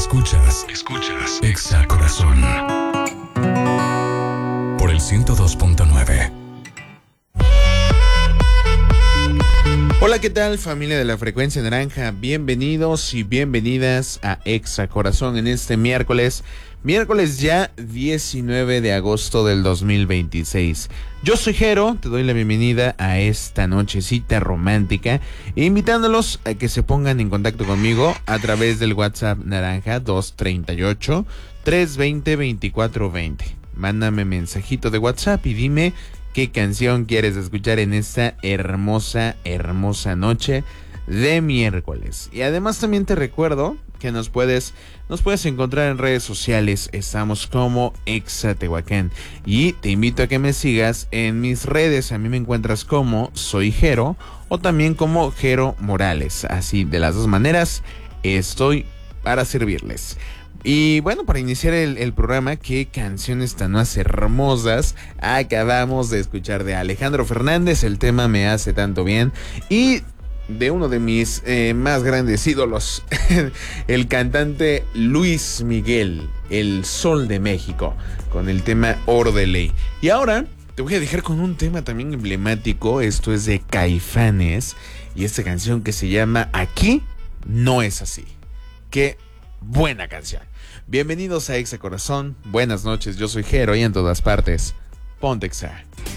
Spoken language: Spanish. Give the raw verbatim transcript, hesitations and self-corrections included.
Escuchas, escuchas Exa Corazón por el ciento dos punto nueve. Hola, ¿qué tal, familia de la Frecuencia Naranja? Bienvenidos y bienvenidas a Exa Corazón en este miércoles, miércoles ya diecinueve de agosto del dos mil veintiséis. Yo soy Jero, te doy la bienvenida a esta nochecita romántica, invitándolos a que se pongan en contacto conmigo a través del WhatsApp naranja dos treinta y ocho, trescientos veinte, veinticuatro veinte. Mándame mensajito de WhatsApp y dime qué canción quieres escuchar en esta hermosa, hermosa noche de miércoles. Y además también te recuerdo que nos puedes, nos puedes encontrar en redes sociales. Estamos como Exatehuacán. Y te invito a que me sigas en mis redes. A mí me encuentras como Soy Jero o también como Jero Morales. Así, de las dos maneras, estoy para servirles. Y bueno, para iniciar el, el programa, qué canciones tan más hermosas acabamos de escuchar de Alejandro Fernández. El tema Me Hace Tanto Bien. Y de uno de mis eh, más grandes ídolos, el cantante Luis Miguel, el Sol de México, con el tema Oro de Ley. Y ahora te voy a dejar con un tema también emblemático. Esto es de Caifanes y esta canción que se llama Aquí No Es Así. Qué buena canción. Bienvenidos a Exa Corazón. Buenas noches, yo soy Jero y en todas partes, ponte Exa.